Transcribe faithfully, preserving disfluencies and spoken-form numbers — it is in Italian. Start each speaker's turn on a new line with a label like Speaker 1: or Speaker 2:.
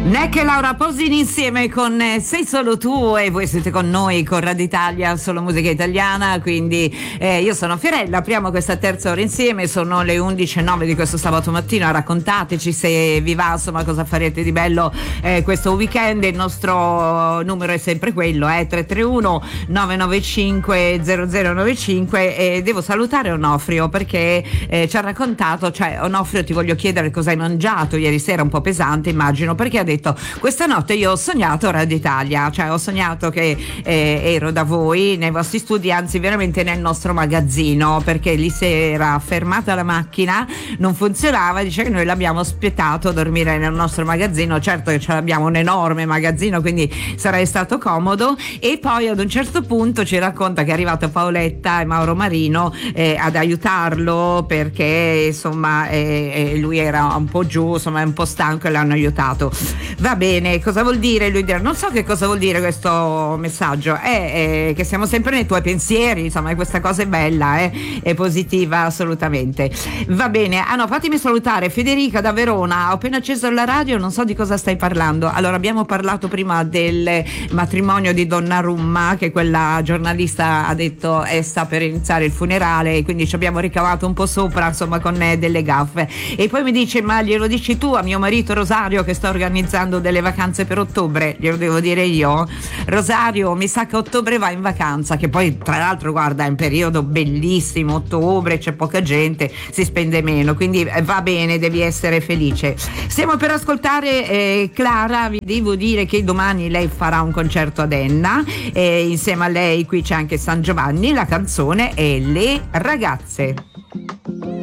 Speaker 1: Neck e Laura Pausini insieme con Sei solo tu, e voi siete con noi con Radio Italia, solo musica italiana. Quindi eh, io sono Fiorella, apriamo questa terza ora insieme, sono le undici e nove di questo sabato mattino. Raccontateci se vi va, insomma, cosa farete di bello eh, questo weekend. Il nostro numero è sempre quello, eh, tre tre uno nove nove cinque zero zero nove cinque. E devo salutare Onofrio perché eh, ci ha raccontato, cioè Onofrio, ti voglio chiedere cosa hai mangiato ieri sera, un po' pesante immagino, perché ha detto: questa notte io ho sognato Radio Italia, cioè ho sognato che eh, ero da voi nei vostri studi, anzi veramente nel nostro magazzino, perché lì si era fermata la macchina, non funzionava, dice che noi l'abbiamo aspettato a dormire nel nostro magazzino. Certo che ce l'abbiamo un enorme magazzino, quindi sarebbe stato comodo. E poi ad un certo punto ci racconta che è arrivato Paoletta e Mauro Marino eh, ad aiutarlo, perché insomma eh, eh, lui era un po' giù, insomma è un po' stanco, e l'hanno aiutato. Va bene, cosa vuol dire? Lui dirà: non so che cosa vuol dire questo messaggio, è, è che siamo sempre nei tuoi pensieri, insomma questa cosa è bella, eh? È positiva assolutamente. Va bene, ah no, fatemi salutare Federica da Verona. Ho appena acceso la radio, non so di cosa stai parlando. Allora, abbiamo parlato prima del matrimonio di Donnarumma, che quella giornalista ha detto eh, sta per iniziare il funerale, e quindi ci abbiamo ricavato un po' sopra, insomma, con eh, delle gaffe. E poi mi dice: ma glielo dici tu a mio marito Rosario che sta organizzando delle vacanze per ottobre? Glielo devo dire io? Rosario, mi sa che ottobre va in vacanza, che poi tra l'altro guarda è un periodo bellissimo, ottobre, c'è poca gente, si spende meno, quindi va bene, devi essere felice. Stiamo per ascoltare eh, Clara. Vi devo dire che domani lei farà un concerto ad Enna, e insieme a lei qui c'è anche San Giovanni. La canzone è Le ragazze.